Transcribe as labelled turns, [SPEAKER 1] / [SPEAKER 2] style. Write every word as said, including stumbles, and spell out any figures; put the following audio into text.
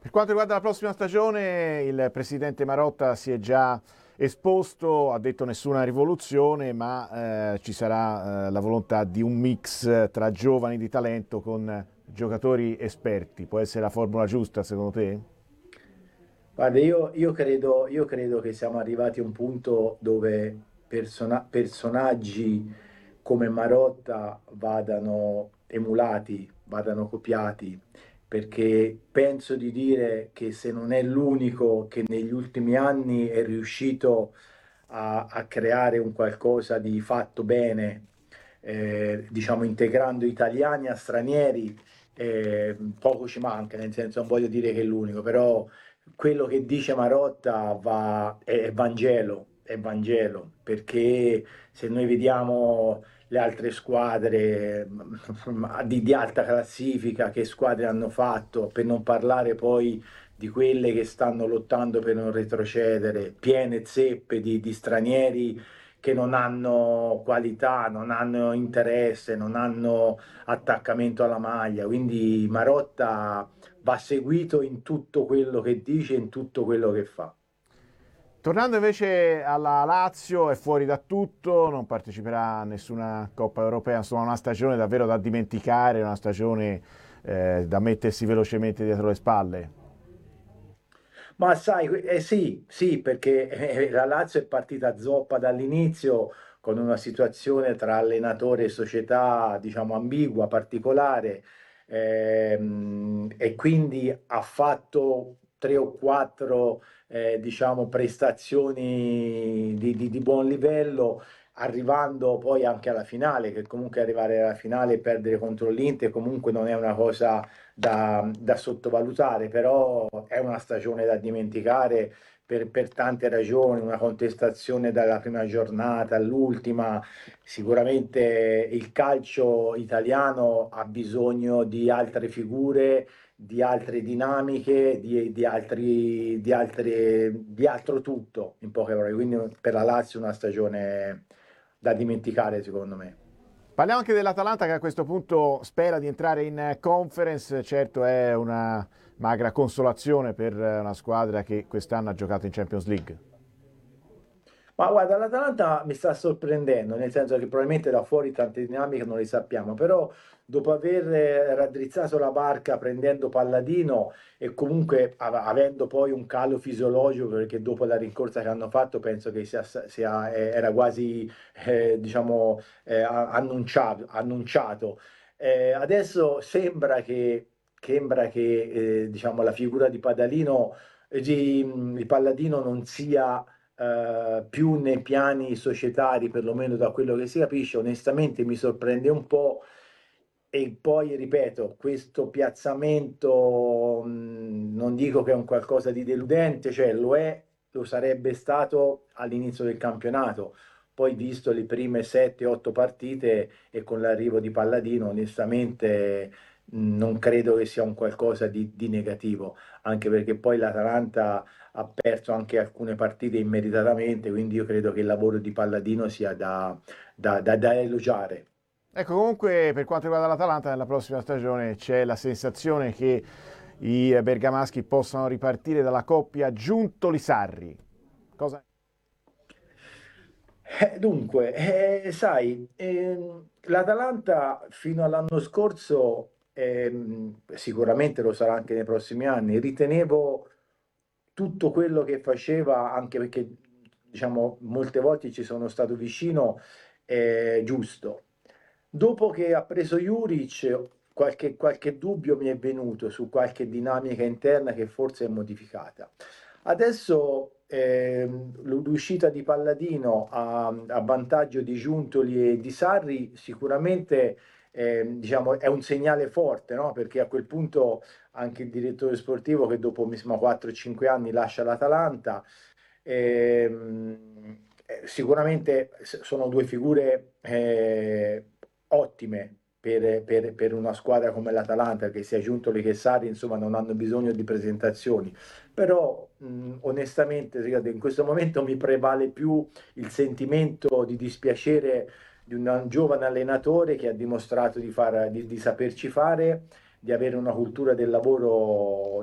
[SPEAKER 1] Per quanto riguarda la prossima stagione, il presidente Marotta si è già esposto, ha detto nessuna rivoluzione, ma eh, ci sarà eh, la volontà di un mix tra giovani di talento con giocatori esperti. Può essere la formula giusta secondo te?
[SPEAKER 2] Guarda, io, io credo, io credo che siamo arrivati a un punto dove persona- personaggi come Marotta vadano emulati, vadano copiati, perché penso di dire che se non è l'unico che negli ultimi anni è riuscito a, a creare un qualcosa di fatto bene, eh, diciamo integrando italiani a stranieri, eh, poco ci manca, nel senso non voglio dire che è l'unico, però quello che dice Marotta va, è Vangelo, è Vangelo, perché se noi vediamo le altre squadre di, di alta classifica, che squadre hanno fatto, per non parlare poi di quelle che stanno lottando per non retrocedere, piene zeppe di, di stranieri che non hanno qualità, non hanno interesse, non hanno attaccamento alla maglia. Quindi Marotta va seguito in tutto quello che dice, in tutto quello che fa.
[SPEAKER 1] Tornando invece alla Lazio, è fuori da tutto, non parteciperà a nessuna Coppa Europea, insomma una stagione davvero da dimenticare, una stagione eh, da mettersi velocemente dietro le spalle.
[SPEAKER 2] Ma sai, eh sì, sì, perché eh, la Lazio è partita zoppa dall'inizio con una situazione tra allenatore e società, diciamo, ambigua, particolare, ehm, e quindi ha fatto tre o quattro, eh, diciamo, prestazioni di, di- di buon livello, arrivando poi anche alla finale, che comunque arrivare alla finale e perdere contro l'Inter comunque non è una cosa da, da sottovalutare, però è una stagione da dimenticare per, per tante ragioni, una contestazione dalla prima giornata all'ultima. Sicuramente il calcio italiano ha bisogno di altre figure, di altre dinamiche, di, di altri, di altre, di altro tutto, in poche parole. Quindi per la Lazio è una stagione da dimenticare, secondo me.
[SPEAKER 1] Parliamo anche dell'Atalanta che a questo punto spera di entrare in conference, certo è una magra consolazione per una squadra che quest'anno ha giocato in Champions League.
[SPEAKER 2] Ma guarda, l'Atalanta mi sta sorprendendo, nel senso che probabilmente da fuori tante dinamiche non le sappiamo, però dopo aver eh, raddrizzato la barca prendendo Palladino e comunque av- avendo poi un calo fisiologico, perché dopo la rincorsa che hanno fatto penso che sia, sia- eh, era quasi, eh, diciamo, eh, a- annunciato, annunciato. Eh, adesso sembra che, sembra che eh, diciamo, la figura di Padalino, eh, di, di Palladino non sia eh, più nei piani societari, perlomeno da quello che si capisce, onestamente mi sorprende un po'. E poi ripeto, questo piazzamento mh, non dico che è un qualcosa di deludente, cioè lo è, lo sarebbe stato all'inizio del campionato. Poi visto le prime sette otto partite e con l'arrivo di Palladino, onestamente mh, non credo che sia un qualcosa di, di negativo, anche perché poi l'Atalanta ha perso anche alcune partite immeritatamente, quindi io credo che il lavoro di Palladino sia da, da, da, da elogiare.
[SPEAKER 1] Ecco, comunque per quanto riguarda l'Atalanta, nella prossima stagione c'è la sensazione che i bergamaschi possano ripartire dalla coppia Giuntoli-Sarri. Cosa...
[SPEAKER 2] Eh, dunque, eh, sai, ehm, l'Atalanta fino all'anno scorso, ehm, sicuramente lo sarà anche nei prossimi anni, ritenevo tutto quello che faceva, anche perché diciamo molte volte ci sono stato vicino, eh, giusto. Dopo che ha preso Juric, qualche, qualche dubbio mi è venuto su qualche dinamica interna che forse è modificata. Adesso ehm, l'uscita di Palladino a, a vantaggio di Giuntoli e di Sarri sicuramente ehm, diciamo, è un segnale forte, no? Perché a quel punto anche il direttore sportivo che dopo mi sembra quattro cinque anni lascia l'Atalanta. Ehm, eh, sicuramente s- sono due figure eh, ottime per, per- per una squadra come l'Atalanta, che sia Giuntoli che Sarri, insomma, non hanno bisogno di presentazioni. Però, mh, onestamente, ripeto, in questo momento mi prevale più il sentimento di dispiacere di un giovane allenatore che ha dimostrato di, far- di di saperci fare, di avere una cultura del lavoro